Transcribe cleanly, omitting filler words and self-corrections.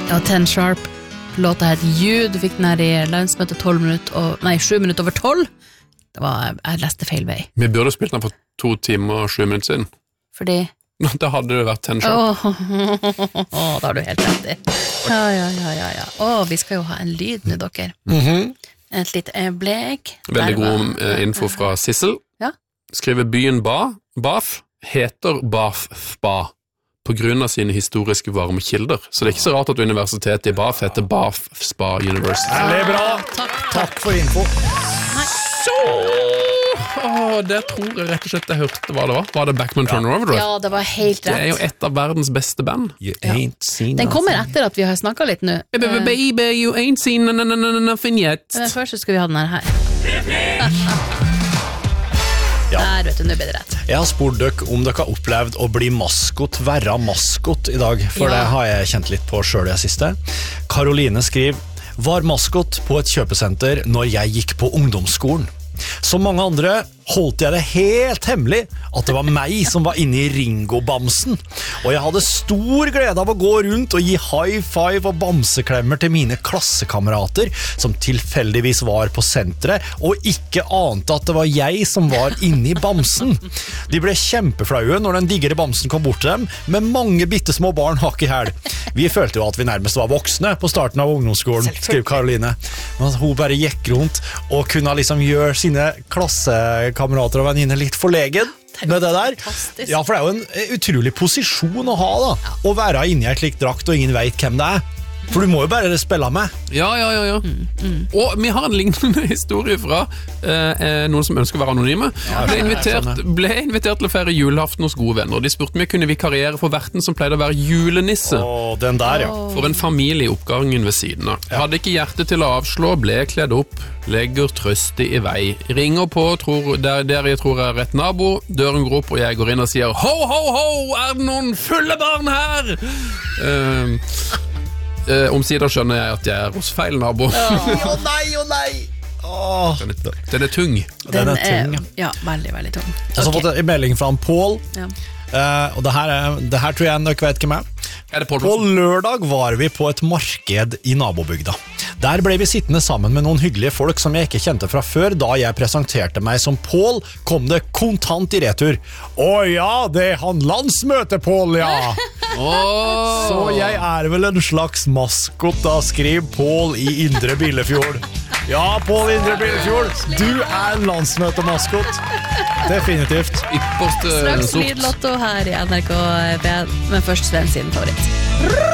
Ja, 10 Sharp. Låta het You. Du fikk den her i landsmøtet 7 minutter over 12. Jeg leste feil vei. Vi burde spilt den for 2 timer og 7 minutter siden. Fordi? Da hadde det vært 10 Sharp. Da har du helt rett i. Ja. Vi skal jo ha en lyd nå, dere. Et litt blek. Veldig god info fra Sissel. Ja. Skriver byen Bath heter Bath Spa på grunn av sine historiske varme kilder. Så det er ikke så rart at universitetet i Bath heter Bath Spa University. Det er bra. Takk for info. Det tror jeg rett og slett jeg hørte hva det var. Var det Backman Turner Overdrive? Ja, det var helt rett. Det er jo et av verdens beste band. Den kommer etter at vi har snakket litt nå. Baby, you ain't seen nothing yet. Men først så skal vi ha den her. Der, vet du, nå ble det rett. Jeg har spurt dere om dere har opplevd å bli være maskot i dag, for det har jeg kjent litt på selv det siste. Karoline skriver, var maskot på et kjøpesenter når jeg gikk på ungdomsskolen. Som mange andre holdt jeg det helt hemmelig at det var meg som var inne i Ringo-bamsen, og jeg hadde stor glede av å gå rundt og gi high five og bamseklemmer til mine klassekamerater som tilfeldigvis var på senteret og ikke ante at det var jeg som var inne i bamsen. De ble kjempeflaue når den diggere bamsen kom bort til dem, med mange bittesmå barn hakk i hæl. Vi følte jo at vi nærmest var voksne på starten av ungdomsskolen, skrev Karoline. Men hun bare gikk rundt og kunne liksom gjøre sine klassekamerater og venninner litt forlegen med det der. Fantastisk. Ja, for det er jo en utrolig posisjon å ha da, å være inne i et slikt drakt og ingen vet hvem det er. For du må jo bare spille med. Ja. Og vi har en lignende historie fra noen som ønsker å være anonyme. Ble invitert til å feire julaften hos gode venner. De spurte om jeg kunne vikariere for verten som pleide å være julenisse. Den der, ja. For en familie i oppgangen ved siden av. Jeg hadde ikke hjerte til å avslå, ble kledd opp, legger trøstig i vei. Ringer på der jeg tror er rett nabo, døren går opp og jeg går inn og sier ho, ho, ho, er det noen fulle barn her? Omsider skjønner jeg at jeg er hos feil nabo. Å nei! Den er tung. Den er tung, ja. Veldig, veldig tung. Jeg har fått en melding fra Paul, og det her tror jeg dere vet hvem er. På lørdag var vi på et marked i nabobygda. Der ble vi sittende sammen med noen hyggelige folk som jeg ikke kjente fra før. Da jeg presenterte meg som Paul, kom det kontant i retur. Å ja, det er han landsmøte, Paul, ja! Så jeg er vel en slags maskot da, skriver Paul i Indre Billefjord. Ja, Paul Indre Billefjord, du er en landsmøtemaskot. Definitivt. Straks lydlotto her i NRK, men først Sven sin favoritt.